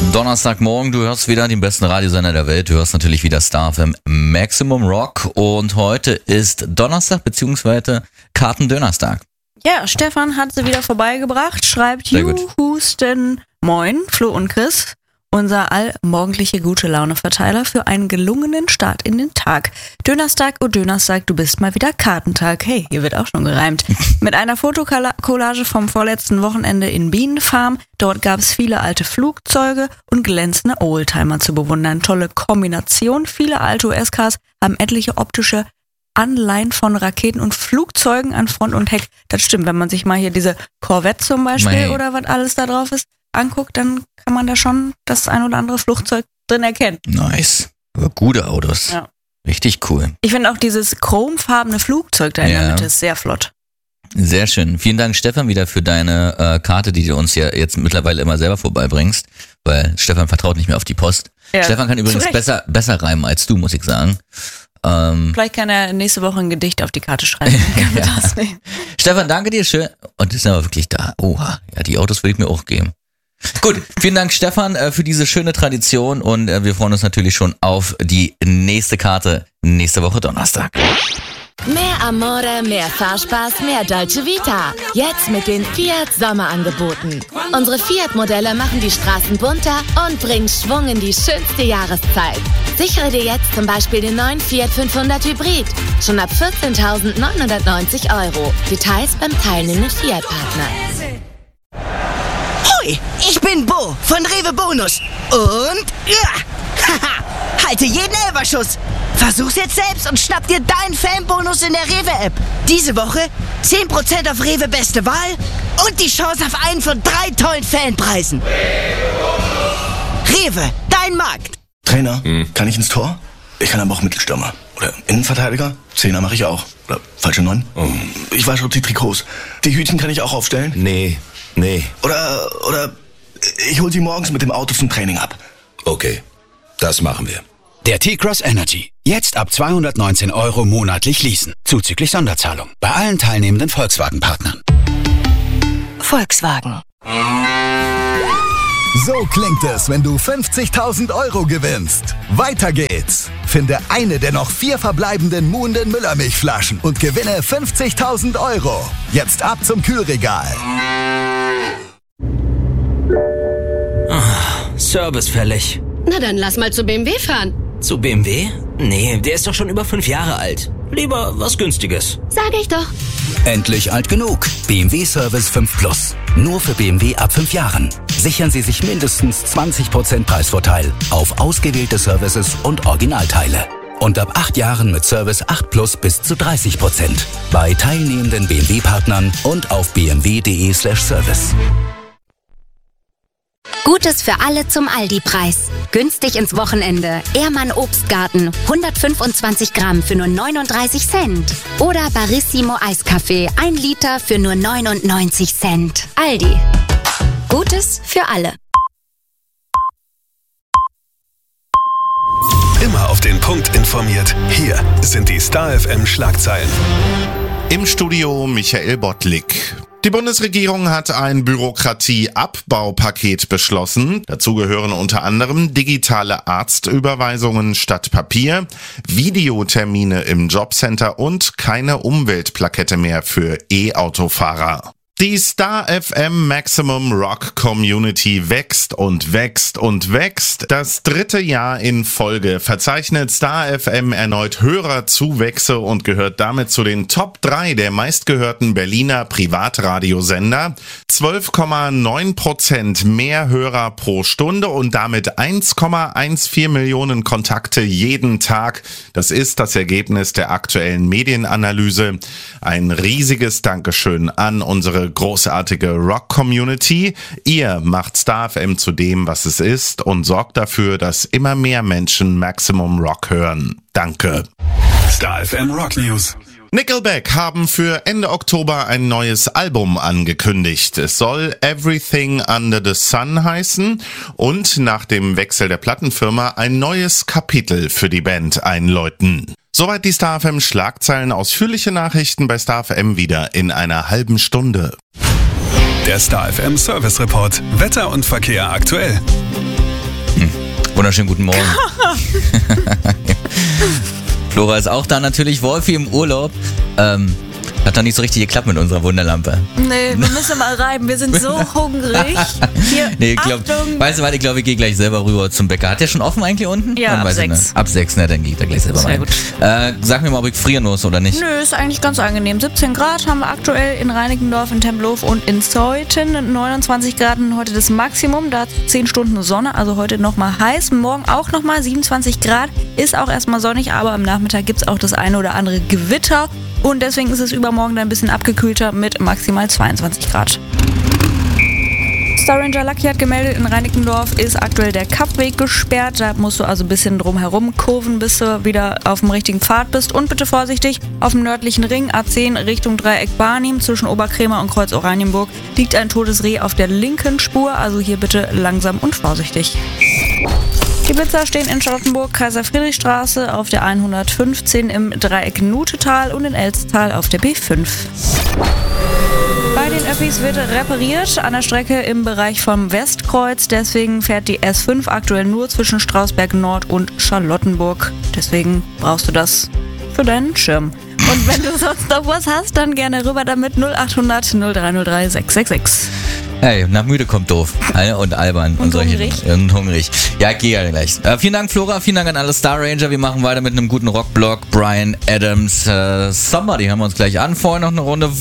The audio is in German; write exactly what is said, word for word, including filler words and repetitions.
Donnerstagmorgen, du hörst wieder den besten Radiosender der Welt. Du hörst natürlich wieder Star F M Maximum Rock. Und heute ist Donnerstag bzw. Kartendönerstag. Ja, Stefan hat sie wieder vorbeigebracht. Schreibt Juhusten Moin, Flo und Chris. Unser allmorgendliche Gute-Laune-Verteiler für einen gelungenen Start in den Tag. Dönerstag, oh Dönerstag, du bist mal wieder Kartentag. Hey, hier wird auch schon gereimt. Mit einer Fotokollage vom vorletzten Wochenende in Bienenfarm. Dort gab es viele alte Flugzeuge und glänzende Oldtimer zu bewundern. Tolle Kombination. Viele alte U S-Cars haben etliche optische Anleihen von Raketen und Flugzeugen an Front und Heck. Das stimmt, wenn man sich mal hier diese Corvette zum Beispiel Mei. oder was alles da drauf ist anguckt, dann kann man da schon das ein oder andere Flugzeug drin erkennen. Nice. Aber gute Autos. Ja. Richtig cool. Ich finde auch dieses chromfarbene Flugzeug da in Ja. der Mitte ist sehr flott. Sehr schön. Vielen Dank, Stefan, wieder für deine äh, Karte, die du uns ja jetzt mittlerweile immer selber vorbeibringst, weil Stefan vertraut nicht mehr auf die Post. Ja, Stefan kann übrigens zu Recht. besser, besser reimen als du, muss ich sagen. Ähm, Vielleicht kann er nächste Woche ein Gedicht auf die Karte schreiben. Dann können wir Ja. das nehmen. Stefan, danke dir schön. Und das ist aber wirklich da. Oha, ja, die Autos will ich mir auch geben. Gut, vielen Dank, Stefan, äh, für diese schöne Tradition und äh, wir freuen uns natürlich schon auf die nächste Karte nächste Woche Donnerstag. Mehr Amore, mehr Fahrspaß, mehr Dolce Vita. Jetzt mit den Fiat Sommerangeboten. Unsere Fiat-Modelle machen die Straßen bunter und bringen Schwung in die schönste Jahreszeit. Sichere dir jetzt zum Beispiel den neuen Fiat fünfhundert Hybrid. Schon ab vierzehntausendneunhundertneunzig Euro. Details beim teilnehmenden Fiat-Partner. Hoi, ich bin Bo von Rewe Bonus. Und ja, haha, halte jeden Elferschuss. Versuch's jetzt selbst und schnapp dir deinen Fanbonus in der Rewe-App. Diese Woche zehn Prozent auf Rewe Beste Wahl und die Chance auf einen von drei tollen Fanpreisen. Rewe, dein Markt. Trainer, kann ich ins Tor? Ich kann aber auch Mittelstürmer. Oder Innenverteidiger? Zehner mache ich auch. Oder falsche Neun? Ich wasche auch die Trikots. Die Hütchen kann ich auch aufstellen? Nee, nee. Oder, oder ich hol sie morgens mit dem Auto zum Training ab. Okay, das machen wir. Der T-Cross Energy. Jetzt ab zweihundertneunzehn Euro monatlich leasen. Zuzüglich Sonderzahlung. Bei allen teilnehmenden Volkswagen-Partnern. Volkswagen. So klingt es, wenn du fünfzigtausend Euro gewinnst. Weiter geht's. Finde eine der noch vier verbleibenden Muhnden Müllermilchflaschen und gewinne fünfzigtausend Euro. Jetzt ab zum Kühlregal. Service fällig. Na dann lass mal zu B M W fahren. Zu B M W? Nee, der ist doch schon über fünf Jahre alt. Lieber was Günstiges. Sag ich doch. Endlich alt genug. B M W Service fünf Plus. Nur für B M W ab fünf Jahren. Sichern Sie sich mindestens zwanzig Prozent Preisvorteil auf ausgewählte Services und Originalteile. Und ab acht Jahren mit Service acht Plus bis zu dreißig Prozent. Bei teilnehmenden B M W-Partnern und auf b m w punkt d e slash service. Gutes für alle zum Aldi-Preis. Günstig ins Wochenende. Ehrmann Obstgarten. hundertfünfundzwanzig Gramm für nur neununddreißig Cent. Oder Barissimo Eiskaffee. ein Liter für nur neunundneunzig Cent. Aldi. Gutes für alle. Immer auf den Punkt informiert. Hier sind die Star F M Schlagzeilen. Im Studio Michael Bottlik. Die Bundesregierung hat ein Bürokratieabbaupaket beschlossen. Dazu gehören unter anderem digitale Arztüberweisungen statt Papier, Videotermine im Jobcenter und keine Umweltplakette mehr für E-Autofahrer. Die Star F M Maximum Rock Community wächst und wächst und wächst. Das dritte Jahr in Folge verzeichnet Star F M erneut Hörerzuwächse und gehört damit zu den Top drei der meistgehörten Berliner Privatradiosender. zwölf Komma neun Prozent mehr Hörer pro Stunde und damit eins Komma vierzehn Millionen Kontakte jeden Tag. Das ist das Ergebnis der aktuellen Medienanalyse. Ein riesiges Dankeschön an unsere großartige Rock-Community. Ihr macht Star F M zu dem, was es ist und sorgt dafür, dass immer mehr Menschen Maximum Rock hören. Danke. Star F M Rock News. Nickelback haben für Ende Oktober ein neues Album angekündigt. Es soll Everything Under the Sun heißen und nach dem Wechsel der Plattenfirma ein neues Kapitel für die Band einläuten. Soweit die Star F M Schlagzeilen. Ausführliche Nachrichten bei Star F M wieder in einer halben Stunde. Der Star F M Service Report. Wetter und Verkehr aktuell. Wunderschönen guten Morgen. Flora ist auch da natürlich. Wolfi im Urlaub. Ähm, hat doch nicht so richtig geklappt mit unserer Wunderlampe. Nee, wir müssen mal reiben. Wir sind so hungrig. Hier, nee, ich glaub, Achtung. Weißt du was, ich glaube, ich gehe gleich selber rüber zum Bäcker. Hat der schon offen eigentlich unten? Ja, dann ab weiß sechs. Ich nicht. Ab sechs, ne, dann gehe ich da gleich selber Sehr rein. gut. Äh, sag mir mal, ob ich frieren muss oder nicht. Nö, ist eigentlich ganz angenehm. siebzehn Grad haben wir aktuell in Reinickendorf, in Tempelhof und in Zeuthen. neunundzwanzig Grad heute das Maximum. Da zehn Stunden Sonne, also heute nochmal heiß. Morgen auch nochmal siebenundzwanzig Grad. Ist auch erstmal sonnig, aber am Nachmittag gibt es auch das eine oder andere Gewitter. Und deswegen ist es übermorgen dann ein bisschen abgekühlter mit maximal zweiundzwanzig Grad. Star Ranger Lucky hat gemeldet, in Reinickendorf ist aktuell der Kappweg gesperrt. Da musst du also ein bisschen drum herum kurven, bis du wieder auf dem richtigen Pfad bist. Und bitte vorsichtig, auf dem nördlichen Ring A zehn Richtung Dreieck Barnim zwischen Oberkrämer und Kreuz Oranienburg liegt ein totes Reh auf der linken Spur. Also hier bitte langsam und vorsichtig. Die Blitzer stehen in Charlottenburg, Kaiser-Friedrich-Straße auf der hundertfünfzehn im Dreieck Nutetal und in Elztal auf der B fünf. Bei den Öffis wird repariert an der Strecke im Bereich vom Westkreuz. Deswegen fährt die S fünf aktuell nur zwischen Strausberg Nord und Charlottenburg. Deswegen brauchst du das für deinen Schirm. Und wenn du sonst noch was hast, dann gerne rüber damit null achthundert null drei null drei sechs sechs sechs. Hey, nach müde kommt doof. Und albern. Und, Und solche hungrig. Dinge. Und hungrig. Ja, geh ja gleich. Äh, vielen Dank, Flora. Vielen Dank an alle Star Ranger. Wir machen weiter mit einem guten Rockblock. Brian Adams, äh, Somebody hören wir uns gleich an. Vorher noch eine Runde